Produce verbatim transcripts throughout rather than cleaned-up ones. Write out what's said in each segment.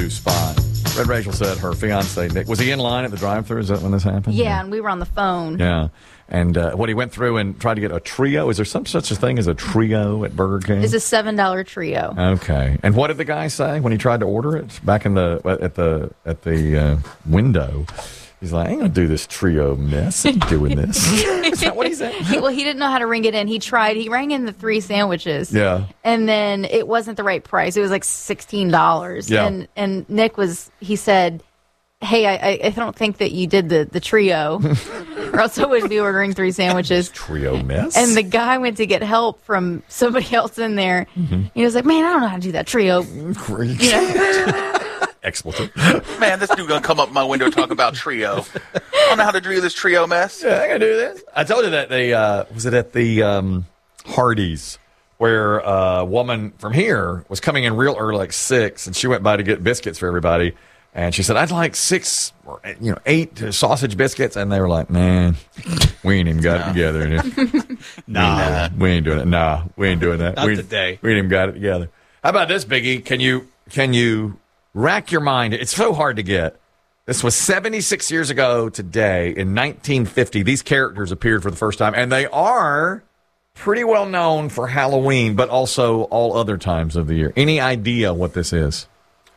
drive-through spot. Red Rachel said her fiance Nick, was he in line at the drive-thru? Is that when this happened? Yeah, and we were on the phone. Yeah. And uh, what he went through and tried to get a trio. Is there some such a thing as a trio at Burger King? It's a seven dollar trio. Okay. And what did the guy say when he tried to order it back in the at the at the uh, window? He's like, I ain't gonna do this trio mess. I ain't doing this. Is that what he said? He, well, he didn't know how to ring it in. He tried. He rang in the three sandwiches. Yeah. And then it wasn't the right price. It was like sixteen dollars. Yeah. And and Nick was. He said, "Hey, I I don't think that you did the the trio, or else I would be ordering three sandwiches." Trio mess. And the guy went to get help from somebody else in there. Mm-hmm. He was like, "Man, I don't know how to do that trio." Great. You know? Expletive. Man, this dude gonna come up my window talking about trio. I don't know how to do this trio mess. Yeah, I can do this. I told you that they uh, was it at the um, Hardee's where a woman from here was coming in real early, like six, and she went by to get biscuits for everybody, and she said, "I'd like six, or you know, eight sausage biscuits," and they were like, "Man, we ain't even got it together." Nah, we ain't doing it. Nah, we ain't doing that. Not we, today. We ain't even got it together. How about this, Biggie? Can you can you rack your mind? It's so hard to get. This was seventy-six years ago today in nineteen fifty. These characters appeared for the first time, and they are pretty well known for Halloween, but also all other times of the year. Any idea what this is?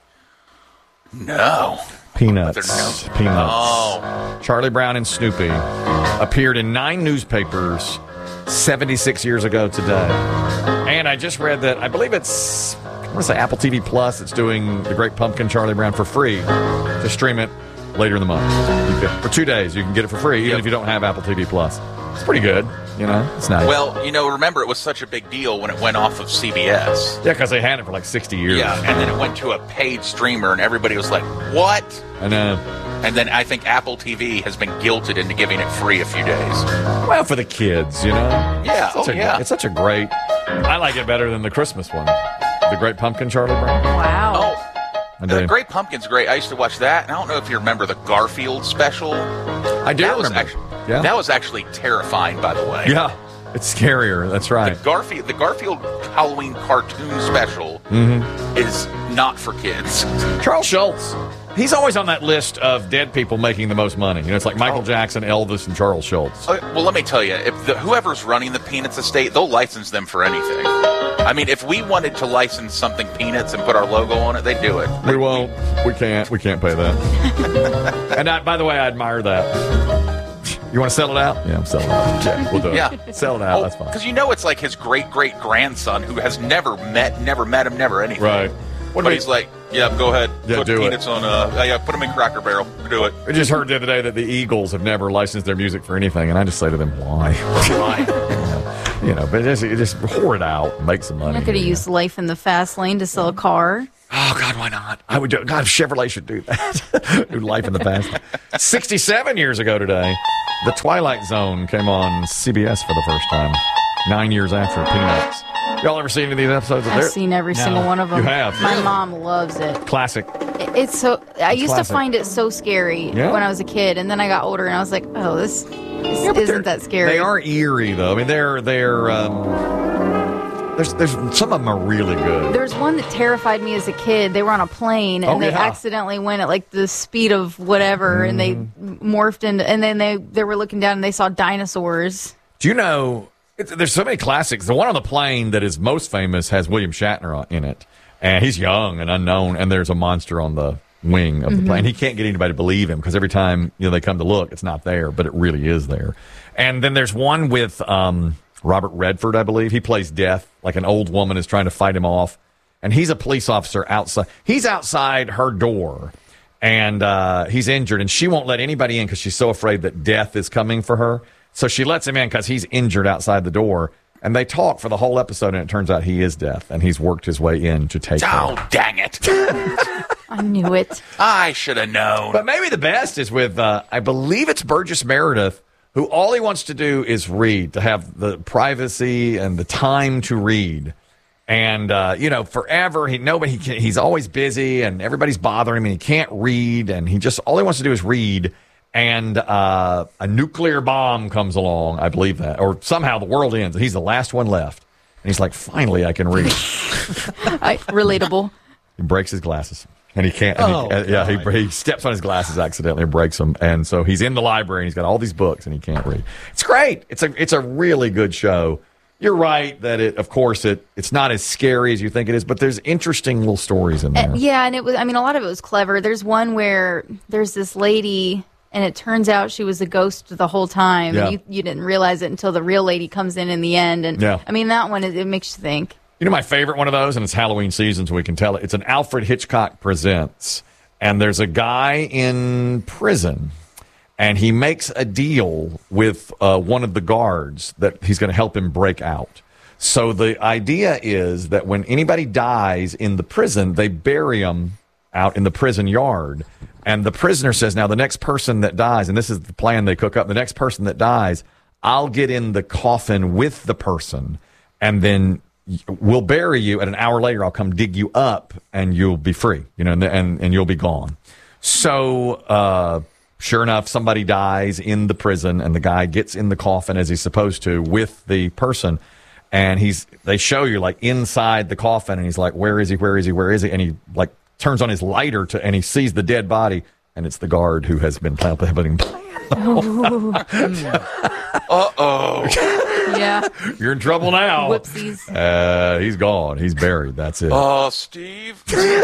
No. Peanuts. No. Peanuts. Oh. Charlie Brown and Snoopy appeared in nine newspapers seventy-six years ago today. And I just read that, I believe it's, I want to say Apple T V Plus, it's doing The Great Pumpkin, Charlie Brown for free to stream it later in the month. You can, for two days, you can get it for free, even Yep. if you don't have Apple T V Plus. It's pretty good, you know? It's nice. Well, you know, remember it was such a big deal when it went off of C B S. Yeah, because they had it for like sixty years. Yeah, and then it went to a paid streamer, and everybody was like, what? I know. And then I think Apple T V has been guilted into giving it free a few days. Well, for the kids, you know? Yeah, It's such oh a, yeah. It's such a great, I like it better than the Christmas one. The Great Pumpkin, Charlie Brown. Wow. Oh, I the do. Great Pumpkin's great. I used to watch that, and I don't know if you remember the Garfield special. I do that was remember. actually Yeah. that was actually terrifying, by the way. Yeah, it's scarier. That's right. The Garfield the Garfield Halloween cartoon special Mm-hmm. is not for kids. Charles Schultz. He's always on that list of dead people making the most money. You know, it's like Michael Oh. Jackson, Elvis, and Charles Schultz. Okay, well, let me tell you, if the, whoever's running the Peanuts estate, they'll license them for anything. I mean, if we wanted to license something Peanuts and put our logo on it, they'd do it. We won't. We can't. We can't pay that. And I, by the way, I admire that. You want to sell it out? Yeah, I'm selling it out. Yeah, we'll do it. Yeah. Sell it out. That's fine. Because you know it's like his great-great-grandson who has never met, never met him, never anything. Right. What But do he's like, yeah, go ahead. Yeah, put do it. Peanuts on, uh, yeah, put them in Cracker Barrel. Do it. I just heard the other day that the Eagles have never licensed their music for anything, and I just say to them, why? Why? You know, but just, just whore it out, make some money. I could have you know. used Life in the Fast Lane to sell a car. Oh, God, why not? I would do God, Chevrolet should do that. Do Life in the Past. sixty-seven years ago today, The Twilight Zone came on C B S for the first time, nine years after Peanuts. Y'all ever seen any of these episodes? I've They're seen every No. single one of them. You have? My Really? mom loves it. Classic. It- It's so. I It's used classic. to find it so scary Yeah. when I was a kid, and then I got older, and I was like, "Oh, this, this Yeah, but they're- isn't that scary." They are eerie, though. I mean, they're, they're, um, there's, there's, some of them are really good. There's one that terrified me as a kid. They were on a plane, and Oh, they yeah. accidentally went at like the speed of whatever, and they Mm-hmm. morphed into. And then they they were looking down, and they saw dinosaurs. Do you know, it's, there's so many classics. The one on the plane that is most famous has William Shatner on- in it. And he's young and unknown, and there's a monster on the wing of the plane. He can't get anybody to believe him because every time you know they come to look, it's not there, but it really is there. And then there's one with um, Robert Redford, I believe. He plays Death, like an old woman is trying to fight him off. And he's a police officer outside. He's outside her door, and uh, he's injured, and she won't let anybody in because she's so afraid that death is coming for her. So she lets him in because he's injured outside the door. And they talk for the whole episode, and it turns out he is Death, and he's worked his way in to take her. Oh, dang it. I knew it. I should have known. But maybe the best is with, uh, I believe it's Burgess Meredith, who all he wants to do is read, to have the privacy and the time to read. And, uh, you know, forever, he nobody, he can, he's always busy, and everybody's bothering him, and he can't read, and he just, all he wants to do is read. And uh, a nuclear bomb comes along, I believe that, or somehow the world ends, and he's the last one left. And he's like, finally, I can read. I, relatable. He breaks his glasses. And he can't. And Oh, he, uh, yeah, he, God. he steps on his glasses accidentally and breaks them. And so he's in the library and he's got all these books and he can't read. It's great. It's a it's a really good show. You're right that it, of course, it it's not as scary as you think it is, but there's interesting little stories in there. Uh, yeah, and it was. I mean, a lot of it was clever. There's one where there's this lady, and it turns out she was a ghost the whole time. Yeah. And you, you didn't realize it until the real lady comes in in the end. And Yeah. I mean, that one it, it makes you think. You know my favorite one of those, and it's Halloween season, so we can tell it. It's an Alfred Hitchcock Presents, and there's a guy in prison, and he makes a deal with uh, one of the guards that he's going to help him break out. So the idea is that when anybody dies in the prison, they bury them out in the prison yard. And the prisoner says, now the next person that dies, and this is the plan they cook up, the next person that dies, I'll get in the coffin with the person, and then we'll bury you, and an hour later I'll come dig you up, and you'll be free, you know, and and, and you'll be gone. So, uh, sure enough, somebody dies in the prison, and the guy gets in the coffin as he's supposed to with the person, and he's they show you like inside the coffin, and he's like, where is he? Where is he? Where is he? And he like turns on his lighter to, and he sees the dead body, and it's the guard who has been helping. Uh-oh. Yeah. You're in trouble now. Whoopsies. Uh, he's gone. He's buried. That's it. Oh, Steve.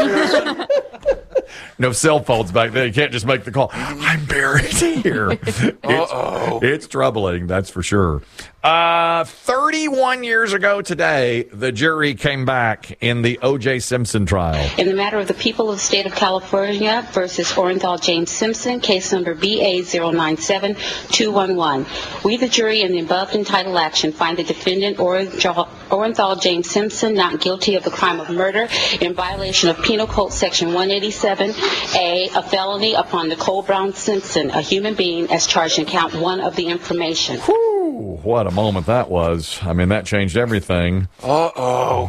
No cell phones back then. You can't just make the call. I'm buried here. Uh-oh. It's, it's troubling, that's for sure. Uh, thirty-one years ago today, the jury came back in the O J. Simpson trial. In the matter of the people of the state of California versus Orenthal James Simpson, case number B A zero nine seven two one one. We, the jury, in the above entitled action, find the defendant Orenthal, Orenthal James Simpson not guilty of the crime of murder in violation of Penal Code Section one eighty-seven A, a felony upon Nicole Brown Simpson, a human being, as charged in count one of the information. Whew, what a moment that was. I mean, that changed everything. Uh-oh.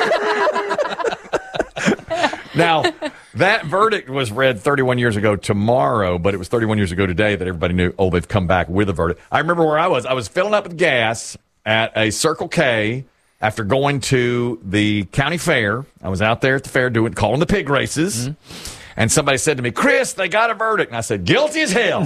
Now, that verdict was read thirty-one years ago tomorrow, but it was thirty-one years ago today that everybody knew, oh, they've come back with a verdict. I remember where I was. I was filling up with gas at a Circle K after going to the county fair. I was out there at the fair doing calling the pig races, mm-hmm. and somebody said to me, Chris, they got a verdict. And I said, guilty as hell.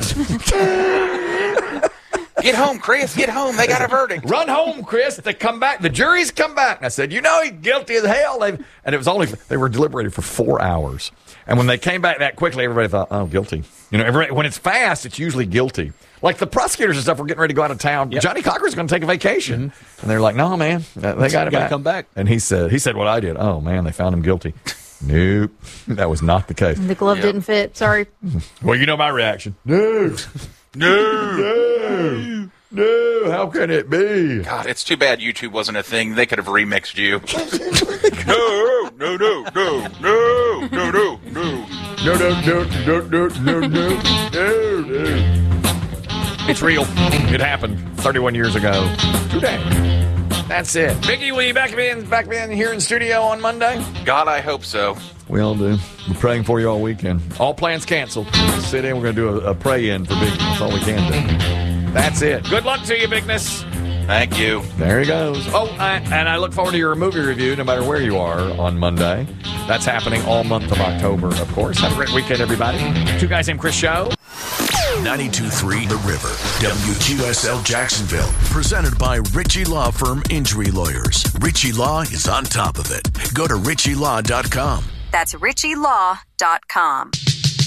Get home, Chris. Get home. They got a verdict. Run home, Chris. They come back. The jury's come back. And I said, you know, he's guilty as hell. They've, and it was only, they were deliberated for four hours. And when they came back that quickly, everybody thought, oh, guilty. You know, everybody, when it's fast, it's usually guilty. Like the prosecutors and stuff were getting ready to go out of town. Yep. Johnny Cocker's going to take a vacation. Mm-hmm. And they're like, no, man, they got it back. come back. And he said, he said what I did. Oh, man, they found him guilty. Nope. That was not the case. The glove Yep. didn't fit. Sorry. Well, you know my reaction. No. No. No. No, how can it be? God, it's too bad YouTube wasn't a thing. They could have remixed you. no, no, no, no, no, no, no, no. No, no, no, no, no, no, no, no, no. It's real. It happened thirty-one years ago today. That's it. Vicky, will you back in, back in here in studio on Monday? God, I hope so. We all do. We're praying for you all weekend. All plans canceled. Sit in. We're going to do a, a pray-in for Vicky. That's all we can do. That's it. Good luck to you, Bigness. Thank you. There he goes. Oh, I, and I look forward to your movie review no matter where you are on Monday. That's happening all month of October, of course. Have a great weekend, everybody. Two Guys Named Chris Show. ninety-two point three The River, W Q S L Jacksonville. Presented by Ritchie Law Firm Injury Lawyers. Ritchie Law is on top of it. Go to ritchie law dot com. That's ritchie law dot com.